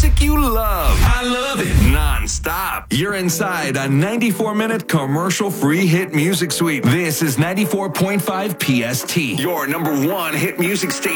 music you love. I love it. Non-stop. You're inside a 94-minute commercial-free hit music suite. This is 94.5 PST, your number one hit music station.